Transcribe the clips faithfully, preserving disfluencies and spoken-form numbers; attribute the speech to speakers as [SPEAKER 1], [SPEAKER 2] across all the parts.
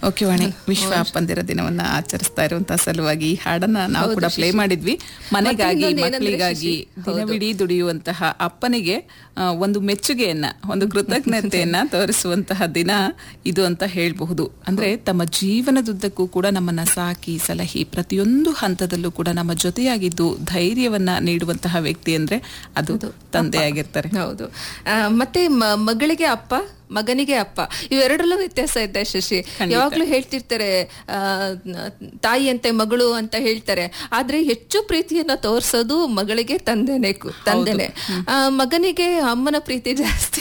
[SPEAKER 1] Okay ವಾಣಿ, ವಿಶ್ವ ಅಪ್ಪಂದಿರ ದಿನವನ್ನ ಆಚರಿಸ್ತಾ ಇರುವಂತಹ ಸಲುವಾಗಿ ಈ ಹಾಡನ್ನ ನಾವು ಕೂಡ ಪ್ಲೇ ಮಾಡಿದ್ವಿ. ಮನೆಗಾಗಿ, ಮಕ್ಕಳಿಗಾಗಿ ದಿನವಿಡೀ ದುಡಿಯುವಂತಹ ಅಪ್ಪನಿಗೆ ಒಂದು ಮೆಚ್ಚುಗೆಯನ್ನ, ಒಂದು ಕೃತಜ್ಞತೆಯನ್ನ ತೋರಿಸುವಂತಹ ದಿನ ಇದು ಅಂತ ಹೇಳಬಹುದು. ಅಂದ್ರೆ ತಮ್ಮ ಜೀವನದುದ್ದಕ್ಕೂ ಕೂಡ ನಮ್ಮನ್ನ ಸಾಕಿ ಸಲಹಿ ಪ್ರತಿಯೊಂದು ಹಂತದಲ್ಲೂ ಕೂಡ ನಮ್ಮ ಜೊತೆಯಾಗಿದ್ದು ಧೈರ್ಯವನ್ನ ನೀಡುವಂತಹ ವ್ಯಕ್ತಿ ಅಂದ್ರೆ ಅದು ತಂದೆ ಆಗಿರ್ತಾರೆ.
[SPEAKER 2] ಹೌದು. ಮತ್ತೆ ಮಗಳಿಗೆ ಅಪ್ಪ, ಮಗನಿಗೆ ಅಪ್ಪ, ಇವೆರಡರಲ್ಲೂ ವ್ಯತ್ಯಾಸ ಇದೆ ಶಶಿ. ಯಾವಾಗ್ಲೂ ಹೇಳ್ತಿರ್ತಾರೆ ತಾಯಿಯಂತೆ ಮಗಳು ಅಂತ ಹೇಳ್ತಾರೆ, ಆದ್ರೆ ಹೆಚ್ಚು ಪ್ರೀತಿಯನ್ನ ತೋರ್ಸೋದು ಮಗಳಿಗೆ ತಂದೆನೆ ತಂದೆನೆ ಮಗನಿಗೆ ಅಮ್ಮನ ಪ್ರೀತಿ ಜಾಸ್ತಿ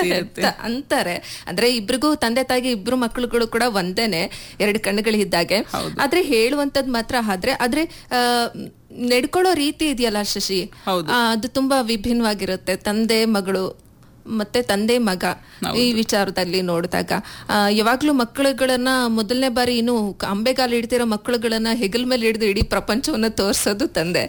[SPEAKER 2] ಅಂತಾರೆ. ಅಂದ್ರೆ ಇಬ್ರಿಗೂ ತಂದೆ ತಾಯಿಗೆ ಇಬ್ರು ಮಕ್ಕಳುಗಳು ಕೂಡ ಒಂದೇನೆ, ಎರಡು ಕಣ್ಣುಗಳಿದ್ದಾಗೆ. ಆದ್ರೆ ಹೇಳುವಂತದ್ ಮಾತ್ರ ಆದ್ರೆ ಆದ್ರೆ ಆ ನಡ್ಕೊಳ್ಳೋ ರೀತಿ ಇದೆಯಲ್ಲ ಶಶಿ, ಅದು ತುಂಬಾ ವಿಭಿನ್ನವಾಗಿರುತ್ತೆ. ತಂದೆ ಮಗಳು ಮತ್ತೆ ತಂದೆ ಮಗ ಈ ವಿಚಾರದಲ್ಲಿ ನೋಡಿದಾಗ ಯಾವಾಗ್ಲೂ ಮಕ್ಕಳುಗಳನ್ನ ಮೊದಲನೇ ಬಾರಿ ಇನ್ನು ಅಂಬೆಗಾಲು ಹಿಡ್ತಿರೋ ಮಕ್ಕಳುಗಳನ್ನ ಹೆಗಲ್ ಮೇಲೆ ಹಿಡಿದು ಇಡೀ ಪ್ರಪಂಚವನ್ನ ತೋರ್ಸೋದು ತಂದೆ.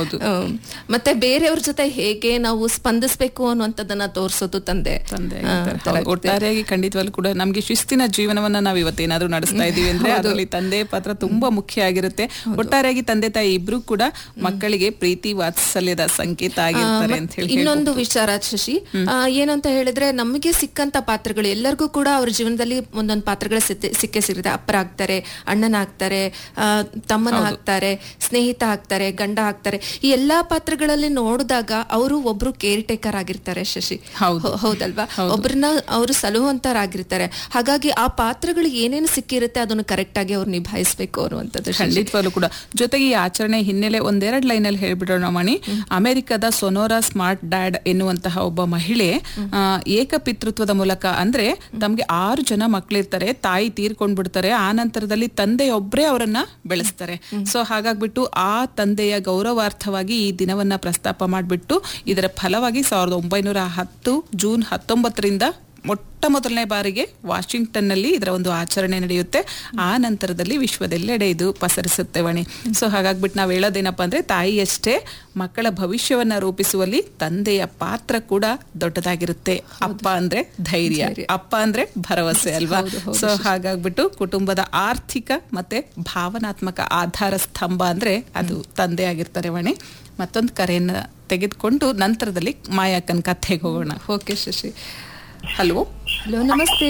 [SPEAKER 2] ಮತ್ತೆ ಬೇರೆಯವ್ರ ಜೊತೆ ಹೇಗೆ ನಾವು ಸ್ಪಂದಿಸ್ಬೇಕು ಅನ್ನುವಂಥದ್ದನ್ನ ತೋರ್ಸೋದು ತಂದೆ.
[SPEAKER 1] ಒಟ್ಟಾರೆಯಾಗಿ ಖಂಡಿತವಾಗ್ಲೂ ಕೂಡ ನಮ್ಗೆ ಶಿಸ್ತಿನ ಜೀವನವನ್ನ ನಾವ್ ಇವತ್ತೇನಾದ್ರೂ ನಡೆಸ್ತಾ ಇದೀವಿ ಅಂದ್ರೆ ಅದರಲ್ಲಿ ತಂದೆ ಪಾತ್ರ ತುಂಬಾ ಮುಖ್ಯ ಆಗಿರುತ್ತೆ. ಒಟ್ಟಾರೆಯಾಗಿ ತಂದೆ ತಾಯಿ ಇಬ್ರು ಕೂಡ ಮಕ್ಕಳಿಗೆ ಪ್ರೀತಿ ವಾತ್ಸಲ್ಯದ ಸಂಕೇತ ಆಗಿರ್ತಾರೆ ಅಂತ ಹೇಳಿ.
[SPEAKER 2] ಇನ್ನೊಂದು ವಿಚಾರ ಶಶಿ, ಏನಂತ ಹೇಳಿದ್ರೆ ನಮಗೆ ಸಿಕ್ಕಂತ ಪಾತ್ರಗಳು ಎಲ್ಲರಿಗೂ ಕೂಡ ಅವ್ರ ಜೀವನದಲ್ಲಿ ಒಂದೊಂದು ಪಾತ್ರಗಳು ಸಿಕ್ಕೇ ಸಿಗುತ್ತೆ. ಅಪ್ಪರ ಆಗ್ತಾರೆ, ಅಣ್ಣನ ಆಗ್ತಾರೆ, ತಮ್ಮನ ಆಗ್ತಾರೆ, ಸ್ನೇಹಿತ ಆಗ್ತಾರೆ, ಗಂಡ ಆಗ್ತಾರೆ. ಈ ಎಲ್ಲಾ ಪಾತ್ರಗಳಲ್ಲಿ ನೋಡಿದಾಗ ಅವರು ಒಬ್ರು ಕೇರ್ ಟೇಕರ್ ಆಗಿರ್ತಾರೆ ಶಶಿ, ಹೌದಲ್ವಾ? ಒಬ್ರನ್ನ ಅವರು ಸಲಹುವಂತರಾಗಿರ್ತಾರೆ. ಹಾಗಾಗಿ ಆ ಪಾತ್ರಗಳು ಏನೇನು ಸಿಕ್ಕಿರುತ್ತೆ ಅದನ್ನು ಕರೆಕ್ಟ್ ಆಗಿ ಅವ್ರು ನಿಭಾಯಿಸಬೇಕು ಅನ್ನುವಂಥದ್ದು
[SPEAKER 1] ಖಂಡಿತವಾಗ್ಲೂ ಕೂಡ. ಜೊತೆಗೆ ಈ ಆಚರಣೆ ಹಿನ್ನೆಲೆ ಒಂದೆರಡು ಲೈನ್ ಅಲ್ಲಿ ಹೇಳ್ಬಿಡೋಣ ಮಣಿ. ಅಮೆರಿಕದ ಸೊನೋರಾ ಸ್ಮಾರ್ಟ್ ಡ್ಯಾಡ್ ಎನ್ನುವಂತಹ ಒಬ್ಬ ಮಹಿಳೆ ಏಕಪಿತೃತ್ವದ ಮೂಲಕ, ಅಂದ್ರೆ ತಮ್ಗೆ ಆರು ಜನ ಮಕ್ಕಳಿರ್ತಾರೆ, ತಾಯಿ ತೀರ್ಕೊಂಡ್ಬಿಡ್ತಾರೆ, ಆ ನಂತರದಲ್ಲಿ ತಂದೆಯೊಬ್ಬರೇ ಅವರನ್ನ ಬೆಳೆಸ್ತಾರೆ. ಸೊ ಹಾಗಾಗ್ಬಿಟ್ಟು ಆ ತಂದೆಯ ಗೌರವಾರ್ಥವಾಗಿ ಈ ದಿನವನ್ನ ಪ್ರಸ್ತಾಪ ಮಾಡಿಬಿಟ್ಟು ಇದರ ಫಲವಾಗಿ ಸಾವಿರದ ಒಂಬೈನೂರ ಹತ್ತು ಜೂನ್ ಹತ್ತೊಂಬತ್ತರಿಂದ ಮೊಟ್ಟ ಮೊದಲನೇ ಬಾರಿಗೆ ವಾಷಿಂಗ್ಟನ್ ನಲ್ಲಿ ಇದರ ಒಂದು ಆಚರಣೆ ನಡೆಯುತ್ತೆ. ಆ ನಂತರದಲ್ಲಿ ವಿಶ್ವದೆಲ್ಲೆಡೆ ಇದು ಪಸರಿಸುತ್ತೆ ವಣಿ. ಸೊ ಹಾಗಾಗ್ಬಿಟ್ಟು ನಾವ್ ಹೇಳೋದೇನಪ್ಪಾ ಅಂದ್ರೆ ತಾಯಿಯಷ್ಟೇ ಮಕ್ಕಳ ಭವಿಷ್ಯವನ್ನ ರೂಪಿಸುವಲ್ಲಿ ತಂದೆಯ ಪಾತ್ರ ಕೂಡ ದೊಡ್ಡದಾಗಿರುತ್ತೆ. ಅಪ್ಪ ಅಂದ್ರೆ ಧೈರ್ಯ, ಅಪ್ಪ ಅಂದ್ರೆ ಭರವಸೆ ಅಲ್ವಾ? ಸೊ ಹಾಗಾಗ್ಬಿಟ್ಟು ಕುಟುಂಬದ ಆರ್ಥಿಕ ಮತ್ತೆ ಭಾವನಾತ್ಮಕ ಆಧಾರ ಸ್ತಂಭ ಅಂದ್ರೆ ಅದು ತಂದೆ ಆಗಿರ್ತಾರೆ ವಣಿ. ಮತ್ತೊಂದು ಕರೆಯನ್ನ ತೆಗೆದುಕೊಂಡು ನಂತರದಲ್ಲಿ ಮಾಯಾಕನ್ ಕಥೆಗೆ ಹೋಗೋಣ.
[SPEAKER 2] ಓಕೆ ಶಶಿ.
[SPEAKER 1] ಹಲೋ
[SPEAKER 2] ಹಲೋ, ನಮಸ್ತೆ.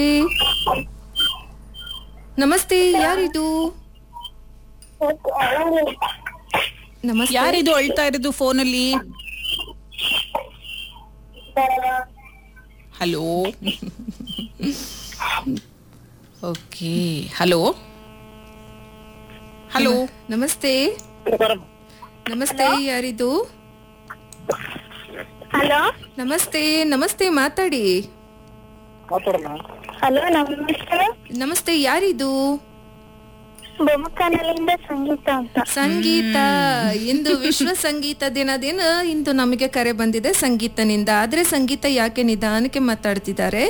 [SPEAKER 2] ನಮಸ್ತೆ, ಯಾರಿದು?
[SPEAKER 1] ನಮಸ್ತೆ, ಯಾರಿದು ಅಳ್ತಾ ಇರೋದು ಫೋನಲ್ಲಿ? ಹಲೋ. ಓಕೆ, ಹಲೋ ಹಲೋ
[SPEAKER 2] ನಮಸ್ತೆ. ನಮಸ್ತೆ, ಯಾರಿದು?
[SPEAKER 3] ಹಲೋ,
[SPEAKER 2] ನಮಸ್ತೆ. ನಮಸ್ತೆ, ಮಾತಾಡಿ.
[SPEAKER 3] ಹಲೋ, ನಮಸ್ತೆ.
[SPEAKER 2] ನಮಸ್ತೆ, ಯಾರಿದು?
[SPEAKER 3] ಬೊಮ್ಮಕ್ಕನಲ್ಲಿಂದ ಸಂಗೀತ ಅಂತ.
[SPEAKER 2] ಸಂಗೀತ, ಇಂದು ವಿಶ್ವ ಸಂಗೀತ ದಿನ ದಿನ ಇಂದು ನಮಗೆ ಕರೆ ಬಂದಿದೆ ಸಂಗೀತನಿಂದ. ಆದ್ರೆ ಸಂಗೀತ ಯಾಕೆ ನಿಧಾನಕ್ಕೆ ಮಾತಾಡ್ತಿದ್ದಾರೆ?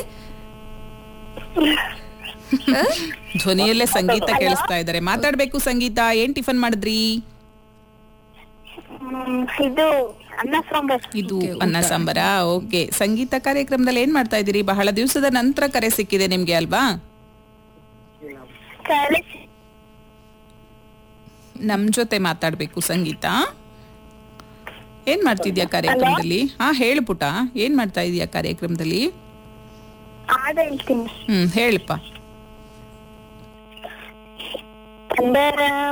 [SPEAKER 1] ಧ್ವನಿಯಲ್ಲೇ ಸಂಗೀತ ಕೇಳಿಸ್ತಾ ಇದ್ದಾರೆ. ಮಾತಾಡ್ಬೇಕು ಸಂಗೀತ. ಏನ್ ಟಿಫನ್ ಮಾಡಿದ್ರಿ?
[SPEAKER 3] ಇದು ಅನ್ನ ಸಾಂಬಾರ್.
[SPEAKER 1] ಇದು ಅನ್ನ ಸಾಂಬಾರ. ಓಕೆ, ಸಂಗೀತ ಕಾರ್ಯಕ್ರಮದಲ್ಲಿ ಏನ್ ಮಾಡ್ತಾ ಇದ್ದೀರಿ? ಬಹಳ ದಿವಸದ ನಂತರ ಕರೆ ಸಿಕ್ಕಿದೆ ನಿಮ್ಗೆ ಅಲ್ವಾ? ನಮ್ ಜೊತೆ ಮಾತಾಡ್ಬೇಕು ಸಂಗೀತ. ಏನ್ ಮಾಡ್ತಿದ್ಯಾ ಕಾರ್ಯಕ್ರಮದಲ್ಲಿ? ಹಾ ಹೇಳು ಪುಟ, ಏನ್ ಮಾಡ್ತಾ ಇದೀಯಾ ಕಾರ್ಯಕ್ರಮದಲ್ಲಿ?
[SPEAKER 3] ಹ್ಮ್
[SPEAKER 1] ಹೇಳಪ್ಪ.